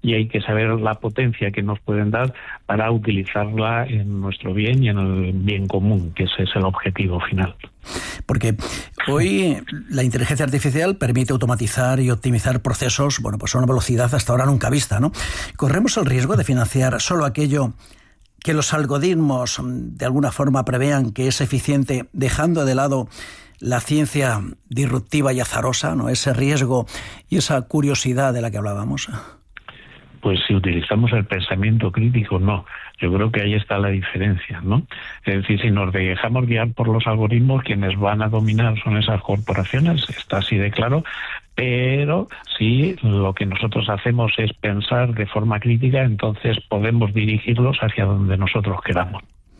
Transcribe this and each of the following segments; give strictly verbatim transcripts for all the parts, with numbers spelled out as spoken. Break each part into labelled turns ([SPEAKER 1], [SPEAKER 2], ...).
[SPEAKER 1] y hay que saber la potencia que nos pueden dar para utilizarla en nuestro bien y en el bien común, que ese es el objetivo final.
[SPEAKER 2] Porque hoy la inteligencia artificial permite automatizar y optimizar procesos, bueno, pues a una velocidad hasta ahora nunca vista, ¿no? ¿Corremos el riesgo de financiar solo aquello que los algoritmos de alguna forma prevean que es eficiente, dejando de lado la ciencia disruptiva y azarosa, ¿no? Ese riesgo y esa curiosidad de la que hablábamos?
[SPEAKER 1] Pues si utilizamos el pensamiento crítico, no. Yo creo que ahí está la diferencia, ¿no? Es decir, si nos dejamos guiar por los algoritmos, quienes van a dominar son esas corporaciones, está así de claro, pero si lo que nosotros hacemos es pensar de forma crítica, entonces podemos dirigirlos hacia donde nosotros queramos.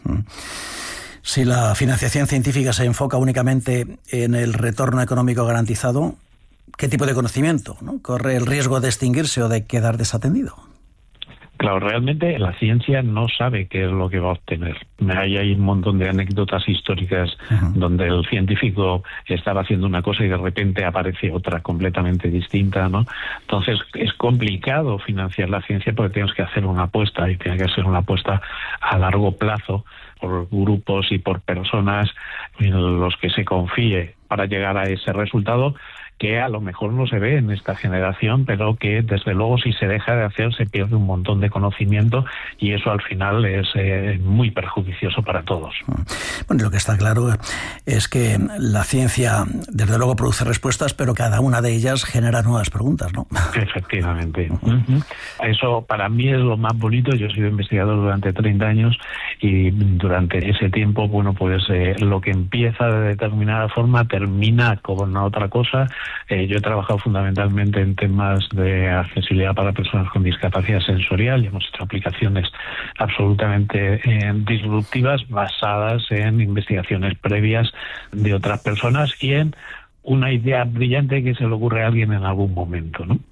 [SPEAKER 2] Si la financiación científica se enfoca únicamente en el retorno económico garantizado, ¿qué tipo de conocimiento, ¿no?, corre el riesgo de extinguirse o de quedar desatendido?
[SPEAKER 1] Claro, realmente la ciencia no sabe qué es lo que va a obtener. Hay, hay un montón de anécdotas históricas uh-huh. donde el científico estaba haciendo una cosa y de repente aparece otra completamente distinta, ¿no? Entonces es complicado financiar la ciencia porque tienes que hacer una apuesta y tiene que ser una apuesta a largo plazo por grupos y por personas en los que se confíe para llegar a ese resultado, que a lo mejor no se ve en esta generación, pero que desde luego si se deja de hacer se pierde un montón de conocimiento y eso al final es eh, muy perjudicioso para todos.
[SPEAKER 2] Bueno, lo que está claro es que la ciencia desde luego produce respuestas, pero cada una de ellas genera nuevas preguntas, ¿no?
[SPEAKER 1] Efectivamente. Uh-huh. Eso para mí es lo más bonito. Yo he sido investigador durante treinta años y durante ese tiempo, bueno, pues eh, lo que empieza de determinada forma termina con otra cosa. Eh, yo he trabajado fundamentalmente en temas de accesibilidad para personas con discapacidad sensorial y hemos hecho aplicaciones absolutamente eh, disruptivas basadas en investigaciones previas de otras personas y en una idea brillante que se le ocurre a alguien en algún momento, ¿no?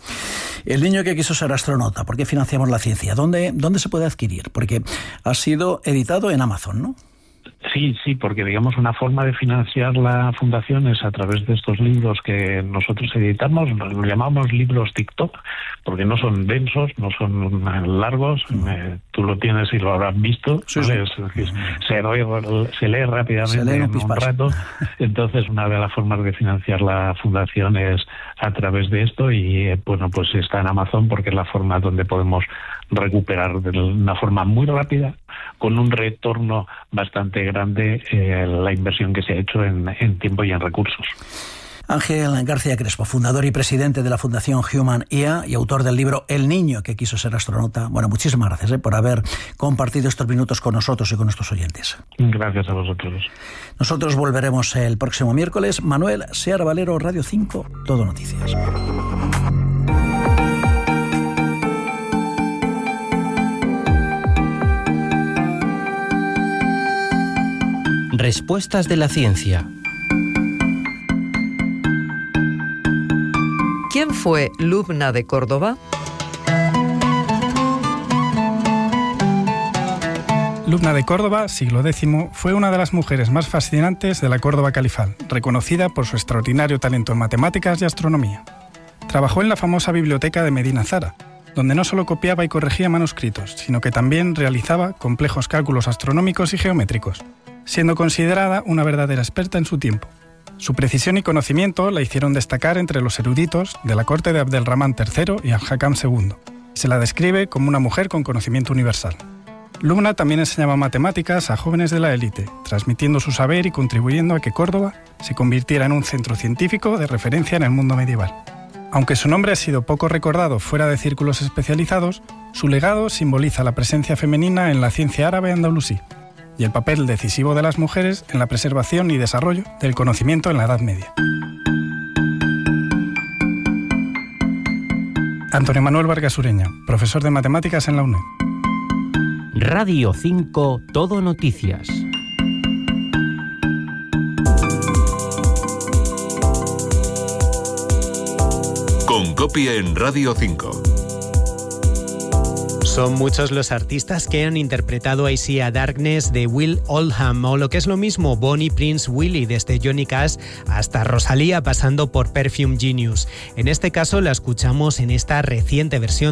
[SPEAKER 2] El niño que quiso ser astronauta, ¿por qué financiamos la ciencia? ¿Dónde, dónde se puede adquirir? Porque ha sido editado en Amazon, ¿no?
[SPEAKER 1] Sí, sí, porque digamos una forma de financiar la fundación es a través de estos libros que nosotros editamos, los llamamos libros TikTok, porque no son densos, no son largos, eh, tú lo tienes y lo habrás visto, sí, ¿vale? sí. Es, es, se, lee, se lee rápidamente se lee un en un rato, entonces una de las formas de financiar la fundación es a través de esto y eh, bueno, pues está en Amazon porque es la forma donde podemos recuperar de una forma muy rápida, con un retorno bastante grande, eh, la inversión que se ha hecho en, en tiempo y en recursos.
[SPEAKER 2] Ángel García Crespo, fundador y presidente de la Fundación Human I A y autor del libro El niño que quiso ser astronauta. Bueno, muchísimas gracias eh, por haber compartido estos minutos con nosotros y con nuestros oyentes.
[SPEAKER 1] Gracias a vosotros.
[SPEAKER 2] Nosotros volveremos el próximo miércoles. Manuel Seara Valero, Radio cinco, Todo Noticias.
[SPEAKER 3] Respuestas de la ciencia.
[SPEAKER 4] ¿Quién fue Lubna de Córdoba?
[SPEAKER 5] Lubna de Córdoba, siglo décimo, fue una de las mujeres más fascinantes de la Córdoba califal, reconocida por su extraordinario talento en matemáticas y astronomía. Trabajó en la famosa biblioteca de Medina Zara, donde no solo copiaba y corregía manuscritos, sino que también realizaba complejos cálculos astronómicos y geométricos, siendo considerada una verdadera experta en su tiempo. Su precisión y conocimiento la hicieron destacar entre los eruditos de la corte de Abdelrahman tercero y Al-Hakam segundo. Se la describe como una mujer con conocimiento universal. Lubna también enseñaba matemáticas a jóvenes de la élite, transmitiendo su saber y contribuyendo a que Córdoba se convirtiera en un centro científico de referencia en el mundo medieval. Aunque su nombre ha sido poco recordado fuera de círculos especializados, su legado simboliza la presencia femenina en la ciencia árabe andalusí y el papel decisivo de las mujeres en la preservación y desarrollo del conocimiento en la Edad Media. Antonio Manuel Vargas Ureña, profesor de matemáticas en la UNED.
[SPEAKER 3] Radio cinco, Todo Noticias.
[SPEAKER 6] Con Copia en Radio cinco.
[SPEAKER 7] Son muchos los artistas que han interpretado I See a Darkness de Will Oldham, o lo que es lo mismo, Bonnie Prince Willie, desde Johnny Cash hasta Rosalía, pasando por Perfume Genius. En este caso la escuchamos en esta reciente versión